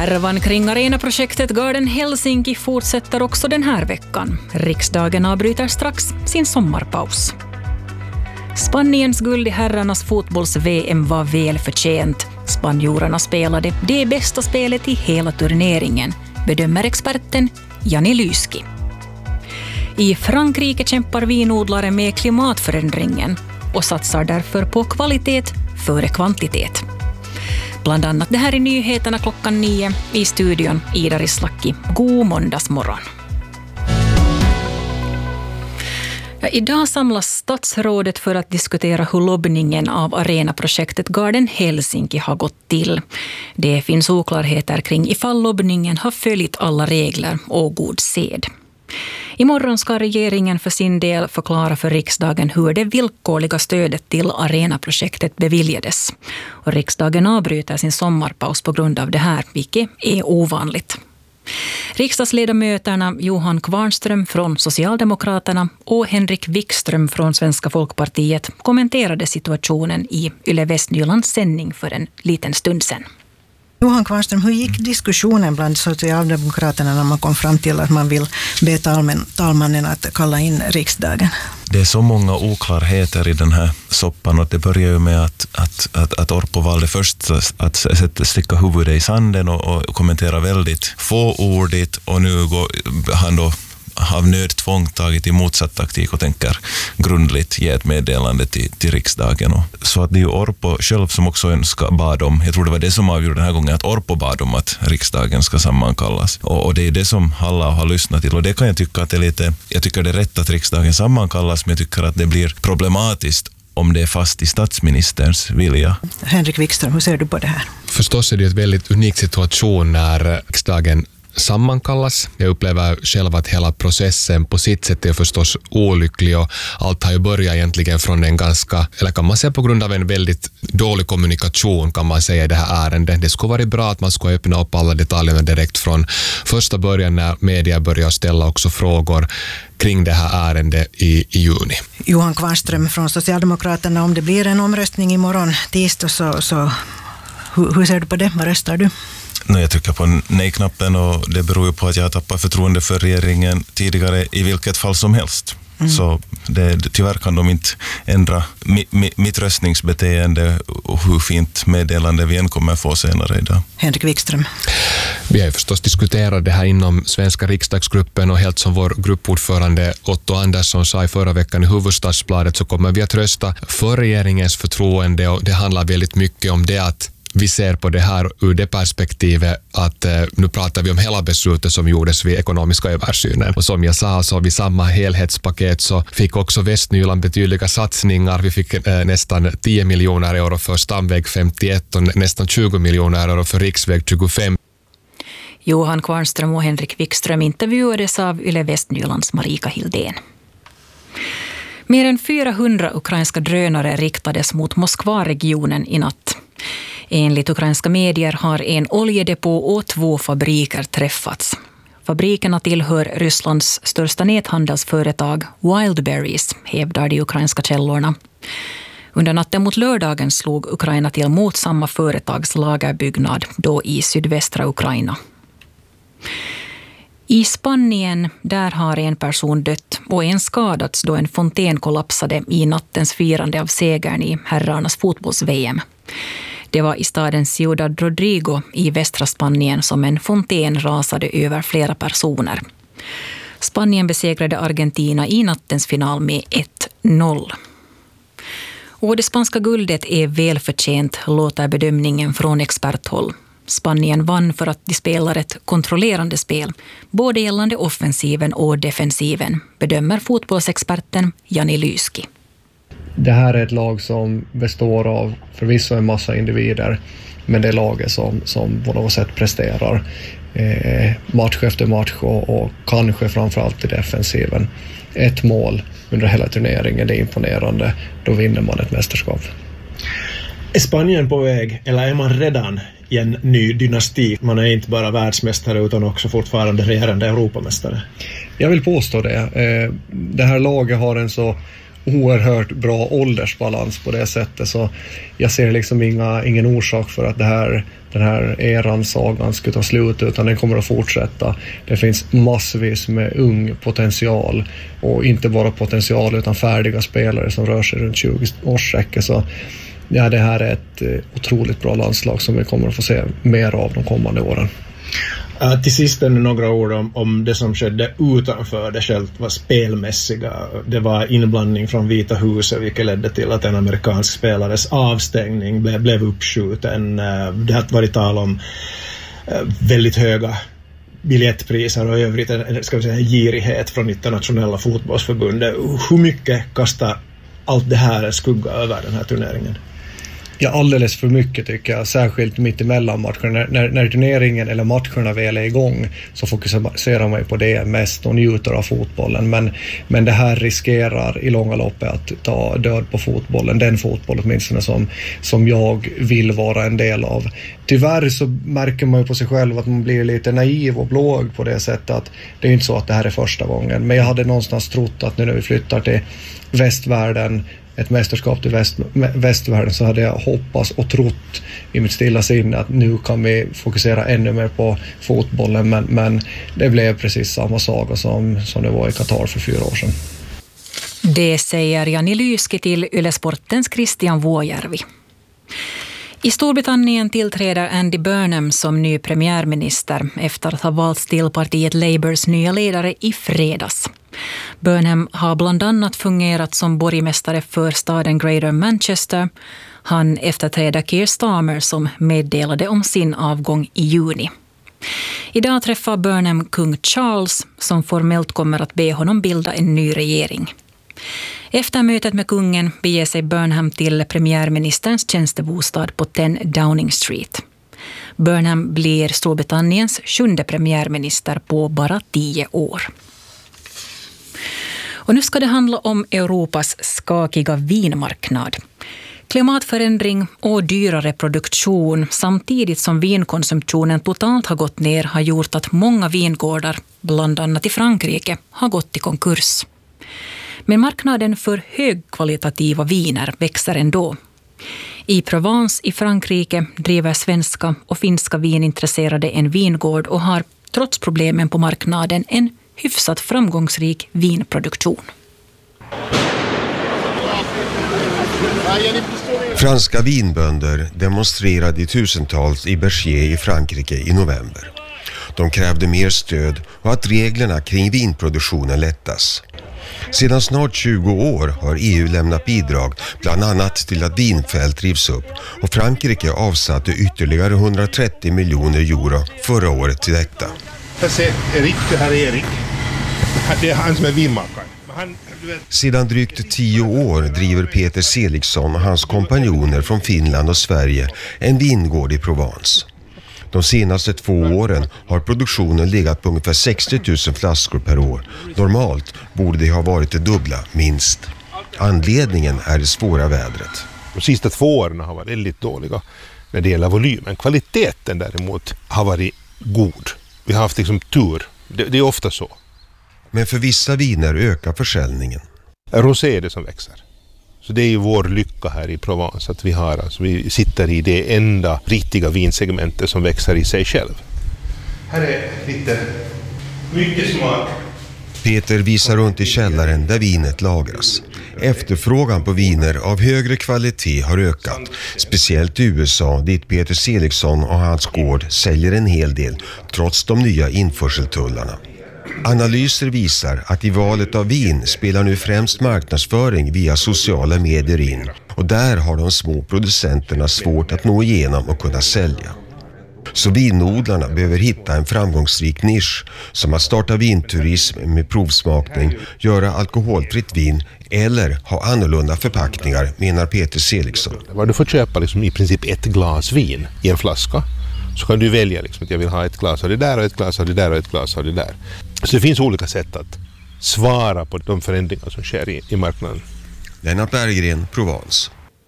Härvan kring arenaprojektet Garden Helsinki fortsätter också den här veckan. Riksdagen avbryter strax sin sommarpaus. Spaniens guld i herrarnas fotbolls-VM var väl förtjänt. Spanjorerna spelade det bästa spelet i hela turneringen, bedömer experten Jani Lyski. I Frankrike kämpar vinodlare med klimatförändringen och satsar därför på kvalitet före kvantitet. Bland annat det här i nyheterna 9:00 i studion Ida Rislaki. God måndagsmorgon. Idag samlas statsrådet för att diskutera hur lobbningen av arenaprojektet Garden Helsinki har gått till. Det finns oklarheter kring ifall lobbningen har följt alla regler och god sed. Imorgon ska regeringen för sin del förklara för riksdagen hur det villkorliga stödet till arenaprojektet beviljades. Och riksdagen avbryter sin sommarpaus på grund av det här, vilket är ovanligt. Riksdagsledamöterna Johan Kvarnström från Socialdemokraterna och Henrik Wikström från Svenska Folkpartiet kommenterade situationen i Yle Västnylands sändning för en liten stund sedan. Johan Kvarnström, hur gick diskussionen bland Socialdemokraterna när man kom fram till att man vill be talmannen att kalla in riksdagen? Det är så många oklarheter i den här soppan, och det börjar ju med att Orpo valde först att sticka huvudet i sanden och kommentera väldigt fåordigt, och nu går han då av nödtvång tagit i motsatt taktik och tänker grundligt ge ett meddelande till riksdagen. Så att det är ju Orpo själv som också bad om, jag tror det var det som avgjorde den här gången, att Orpo bad om att riksdagen ska sammankallas. Och det är det som alla har lyssnat till, och det kan jag tycka att det är lite, jag tycker det är rätt att riksdagen sammankallas, men jag tycker att det blir problematiskt om det är fast i statsministerns vilja. Henrik Wikström, hur ser du på det här? Förstås är det ett väldigt unik situation när riksdagen sammankallas. Jag upplever själv att hela processen på sitt sätt är förstås olycklig, och allt har ju börjat egentligen från en ganska, eller kan man säga på grund av en väldigt dålig kommunikation kan man säga i det här ärendet. Det skulle vara bra att man skulle öppna upp alla detaljerna direkt från första början när media börjar ställa också frågor kring det här ärendet i juni. Johan Kvarnström från Socialdemokraterna, om det blir en omröstning imorgon tisdag så hur ser du på det? Vad röstar du? Jag trycker på nej-knappen, och det beror ju på att jag har tappat förtroende för regeringen tidigare i vilket fall som helst. Så tyvärr kan de inte ändra mitt röstningsbeteende och hur fint meddelande vi än kommer få senare idag. Henrik Wikström. Vi har ju förstås diskuterat det här inom svenska riksdagsgruppen, och helt som vår gruppordförande Otto Andersson sa i förra veckan i Hufvudstadsbladet så kommer vi att rösta för regeringens förtroende, och det handlar väldigt mycket om det att vi ser på det här ur det perspektivet att nu pratar vi om hela beslutet som gjordes vid ekonomiska översynen. Och som jag sa, så vid samma helhetspaket så fick också Västnyland betydliga satsningar. Vi fick nästan 10 miljoner euro för stamväg 51 och nästan 20 miljoner euro för riksväg 25. Johan Kvarnström och Henrik Wikström intervjuades av Yle Västnylands Marika Hildén. Mer än 400 ukrainska drönare riktades mot Moskva-regionen i natt. Enligt ukrainska medier har en oljedepå och 2 fabriker träffats. Fabrikerna tillhör Rysslands största näthandelsföretag Wildberries, hävdar de ukrainska källorna. Under natten mot lördagen slog Ukraina till mot samma företags lagerbyggnad, då i sydvästra Ukraina. I Spanien, där har en person dött och en skadats då en fontän kollapsade i nattens firande av segern i herrarnas fotbolls-VM. Det var i staden Ciudad Rodrigo i västra Spanien som en fontän rasade över flera personer. Spanien besegrade Argentina i nattens final med 1-0. Och det spanska guldet är välförtjänt, låter bedömningen från experthåll. Spanien vann för att de spelar ett kontrollerande spel, både gällande offensiven och defensiven, bedömer fotbollsexperten Jani Lyski. Det här är ett lag som består av förvisso en massa individer, men det är laget som på något sätt presterar match efter match och kanske framförallt i defensiven. Ett mål under hela turneringen är imponerande, då vinner man ett mästerskap. Är Spanien på väg, eller är man redan i en ny dynasti? Man är inte bara världsmästare utan också fortfarande regerande Europamästare. Jag vill påstå det. Det här laget har en så oerhört bra åldersbalans på det sättet, så jag ser liksom ingen orsak för att den här eran sagan skulle ta slut, utan den kommer att fortsätta. Det finns massvis med ung potential, och inte bara potential utan färdiga spelare som rör sig runt 20-årssträcket. Så ja, det här är ett otroligt bra landslag som vi kommer att få se mer av de kommande åren. Till sist några ord om det som skedde utanför det själva spelmässiga. Det var inblandning från Vita huset, vilket ledde till att en amerikansk spelares avstängning blev uppskjuten. Det har varit tal om väldigt höga biljettpriser och övrigt, ska vi säga, girighet från internationella fotbollsförbundet. Hur mycket kastar allt det här skugga över den här turneringen? Ja, alldeles för mycket tycker jag, särskilt mitt emellan matcherna. När turneringen eller matcherna väl är igång så fokuserar man på det mest och njuter av fotbollen. Men det här riskerar i långa loppet att ta död på fotbollen, den fotboll åtminstone som jag vill vara en del av. Tyvärr så märker man ju på sig själv att man blir lite naiv och blåg på det sättet att det är inte så att det här är första gången. Men jag hade någonstans trott att nu när vi flyttar till västvärlden, ett mästerskap till västvärlden, så hade jag hoppats och trott i mitt stilla sinne att nu kan vi fokusera ännu mer på fotbollen, men det blev precis samma saga som det var i Qatar för 4 år sedan. Det säger Jani Lyski till Yle Sportens Christian Vuojärvi. I Storbritannien tillträder Andy Burnham som ny premiärminister efter att ha valts till partiet Labours nya ledare i fredags. Burnham har bland annat fungerat som borgmästare för staden Greater Manchester. Han efterträder Keir Starmer som meddelade om sin avgång i juni. Idag träffar Burnham kung Charles som formellt kommer att be honom bilda en ny regering. Efter mötet med kungen beger sig Burnham till premiärministerns tjänstebostad på 10 Downing Street. Burnham blir Storbritanniens 7:e premiärminister på bara 10 år. Och nu ska det handla om Europas skakiga vinmarknad. Klimatförändring och dyrare produktion samtidigt som vinkonsumtionen totalt har gått ner har gjort att många vingårdar, bland annat i Frankrike, har gått i konkurs. Men marknaden för högkvalitativa viner växer ändå. I Provence i Frankrike driver svenska och finska vinintresserade en vingård och har trots problemen på marknaden en hyfsat framgångsrik vinproduktion. Franska vinbönder demonstrerade i tusentals i Berger i Frankrike i november. De krävde mer stöd och att reglerna kring vinproduktionen lättas. Sedan snart 20 år har EU lämnat bidrag bland annat till att vinfält rivs upp, och Frankrike avsatte ytterligare 130 miljoner euro förra året till detta. Jag ser Erik, det här är Erik. Det är han som är vinmakaren. Sedan drygt 10 år driver Peter Seligsson och hans kompanjoner från Finland och Sverige en vingård i Provence. De senaste 2 åren har produktionen legat på ungefär 60 000 flaskor per år. Normalt borde det ha varit det dubbla, minst. Anledningen är det svåra vädret. De sista 2 åren har varit väldigt dåliga när det gäller volymen. Kvaliteten däremot har varit god. Vi har haft liksom tur. Det är ofta så. Men för vissa viner ökar försäljningen. Rosé är det som växer. Så det är ju vår lycka här i Provence att vi sitter i det enda riktiga vinsegmentet som växer i sig själv. Här är lite mycket smak. Peter visar runt i källaren där vinet lagras. Efterfrågan på viner av högre kvalitet har ökat, speciellt i USA dit Peter Seligsson och hans gård säljer en hel del trots de nya införseltullarna. Analyser visar att i valet av vin spelar nu främst marknadsföring via sociala medier in, och där har de små producenterna svårt att nå igenom och kunna sälja. Så vinodlarna behöver hitta en framgångsrik nisch, som att starta vinturism med provsmakning, göra alkoholfritt vin eller ha annorlunda förpackningar, menar Peter Seligsson. Var du får köpa liksom i princip 1 glas vin i en flaska, så kan du välja liksom att jag vill ha 1 glas av det där och 1 glas av det där och 1 glas av det där. Så det finns olika sätt att svara på de förändringar som sker i marknaden. Lennart Berggren, Provence.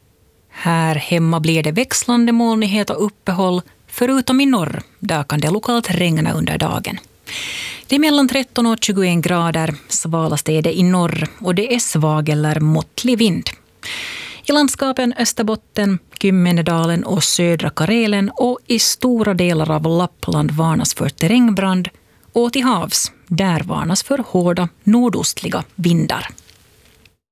Här hemma blir det växlande molnighet och uppehåll, förutom i norr. Där kan det lokalt regna under dagen. Det är mellan 13 och 21 grader, svalast är det i norr och det är svag eller måttlig vind. I landskapen Österbotten, Kymmenedalen och södra Karelen och i stora delar av Lappland varnas för terrängbrand och till havs, där varnas för hårda nordostliga vindar.